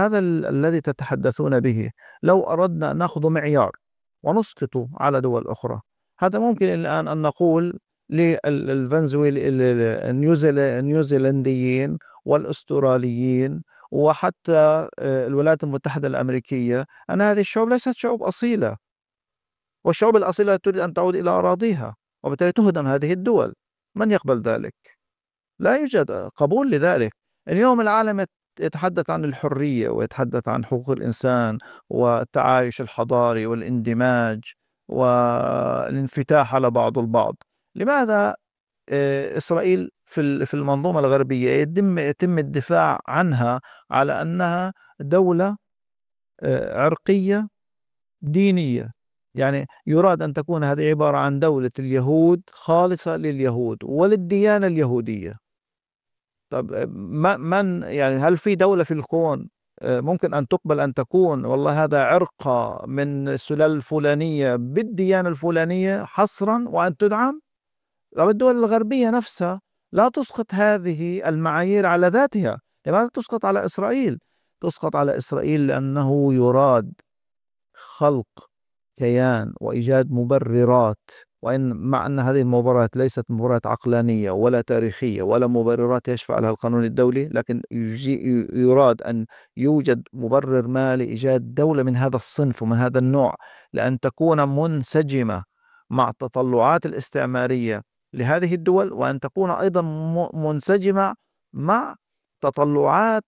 هذا الذي تتحدثون به لو أردنا أن نأخذ معيار ونسقطه على دول أخرى، هذا ممكن الآن أن نقول النيوزيلنديين والأستراليين وحتى الولايات المتحدة الأمريكية أن هذه الشعوب ليست شعوب أصيلة، والشعوب الأصيلة تريد أن تعود إلى أراضيها، وبالتالي تهدم هذه الدول. من يقبل ذلك؟ لا يوجد قبول لذلك. اليوم العالم يتحدث عن الحرية ويتحدث عن حقوق الإنسان والتعايش الحضاري والاندماج والانفتاح على بعض البعض. لماذا إسرائيل في المنظومة الغربية يتم الدفاع عنها على أنها دولة عرقية دينية؟ يعني يراد أن تكون هذه عبارة عن دولة اليهود خالصة لليهود وللديانة اليهودية. طب من يعني هل في دولة في الكون ممكن أن تقبل أن تكون والله هذا عرقة من السلالة الفلانية بالديانة الفلانية حصرا وأن تدعم؟ طب الدول الغربية نفسها لا تسقط هذه المعايير على ذاتها. لماذا تسقط على إسرائيل؟ تسقط على إسرائيل لأنه يراد خلق كيان وإيجاد مبررات، وإن مع أن هذه المبررات ليست مبررات عقلانية ولا تاريخية ولا مبررات يشفع لها القانون الدولي، لكن يراد أن يوجد مبرر ما لإيجاد دولة من هذا الصنف ومن هذا النوع، لأن تكون منسجمة مع التطلعات الاستعمارية لهذه الدول، وأن تكون أيضا منسجمة مع تطلعات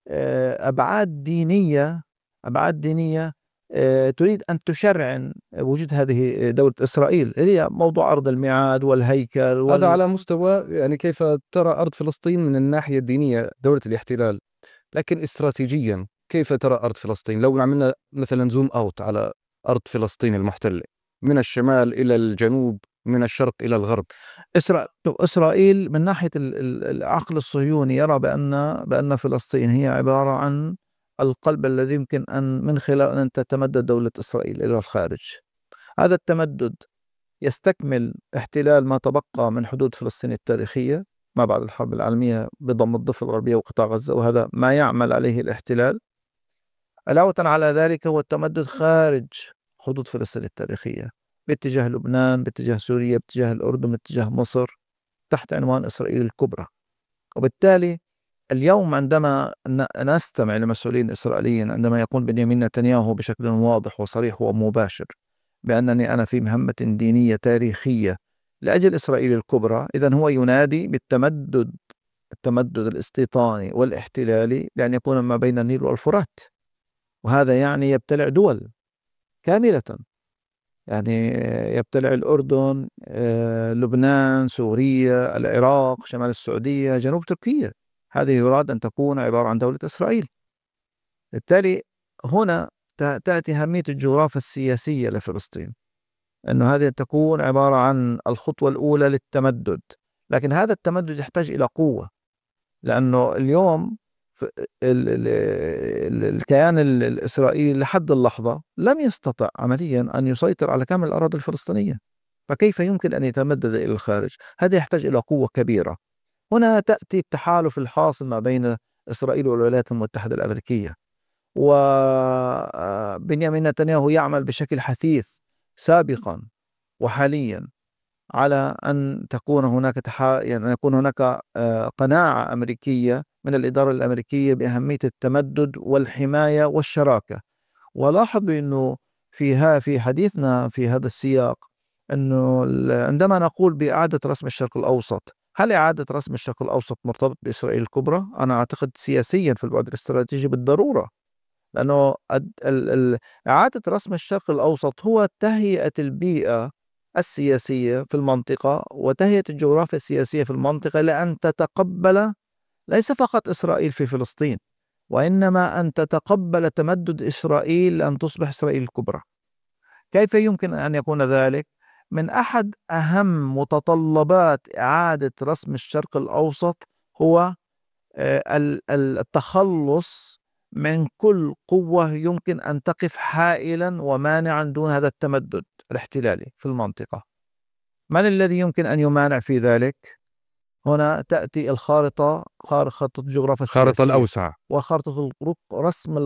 أبعاد دينية تريد أن تشرعن وجود هذه دولة إسرائيل. هي موضوع أرض الميعاد والهيكل هذا على مستوى يعني كيف ترى أرض فلسطين من الناحية الدينية دولة الاحتلال، لكن استراتيجيا كيف ترى أرض فلسطين لو عملنا مثلا زوم أوت على أرض فلسطين المحتلة من الشمال إلى الجنوب من الشرق إلى الغرب؟ إسرائيل من ناحية العقل الصهيوني يرى بأن فلسطين هي عبارة عن القلب الذي يمكن أن من خلال أن تتمدد دولة إسرائيل إلى الخارج. هذا التمدد يستكمل احتلال ما تبقى من حدود فلسطين التاريخية ما بعد الحرب العالمية بضم الضفة الغربية وقطاع غزة، وهذا ما يعمل عليه الاحتلال. علاوة على ذلك هو التمدد خارج حدود فلسطين التاريخية باتجاه لبنان، باتجاه سوريا، باتجاه الأردن، باتجاه مصر، تحت عنوان إسرائيل الكبرى. وبالتالي اليوم عندما نستمع لمسؤولين إسرائيليين عندما يقول بنيامين نتنياهو بشكل واضح وصريح ومباشر بأنني أنا في مهمة دينية تاريخية لأجل إسرائيل الكبرى، إذن هو ينادي التمدد الاستيطاني والاحتلالي لأن يكون ما بين النيل والفرات، وهذا يعني يبتلع دول كاملة، يعني يبتلع الأردن، لبنان، سوريا، العراق، شمال السعودية، جنوب تركيا. هذه يراد أن تكون عبارة عن دولة إسرائيل. بالتالي هنا تأتي أهمية الجغرافيا السياسية لفلسطين، أنه هذه تكون عبارة عن الخطوة الأولى للتمدد، لكن هذا التمدد يحتاج إلى قوة، لأنه اليوم الكيان الإسرائيلي لحد اللحظة لم يستطع عمليا أن يسيطر على كامل الأراضي الفلسطينية، فكيف يمكن أن يتمدد إلى الخارج؟ هذا يحتاج إلى قوة كبيرة. هنا تأتي التحالف الحاصل ما بين إسرائيل والولايات المتحدة الأمريكية، وبنيامين نتنياهو يعمل بشكل حثيث سابقا وحاليا على أن تكون هناك يعني يكون هناك قناعة أمريكية من الإدارة الأمريكية بأهمية التمدد والحماية والشراكة. ولاحظ أنه في حديثنا في هذا السياق أنه عندما نقول بإعادة رسم الشرق الأوسط، هل إعادة رسم الشرق الأوسط مرتبط بإسرائيل الكبرى؟ أنا أعتقد سياسيا في البعد الاستراتيجي بالضرورة، لأنه إعادة رسم الشرق الأوسط هو تهيئة البيئة السياسية في المنطقة وتهيئة الجغرافيا السياسية في المنطقة لأن تتقبل ليس فقط إسرائيل في فلسطين، وإنما أن تتقبل تمدد إسرائيل لأن تصبح إسرائيل الكبرى. كيف يمكن أن يكون ذلك؟ من أحد أهم متطلبات إعادة رسم الشرق الأوسط هو التخلص من كل قوة يمكن أن تقف حائلا ومانعا دون هذا التمدد الاحتلالي في المنطقة. من الذي يمكن أن يمانع في ذلك؟ هنا تأتي خارطة الجغرافيا السياسية الأوسع وخارطة رسم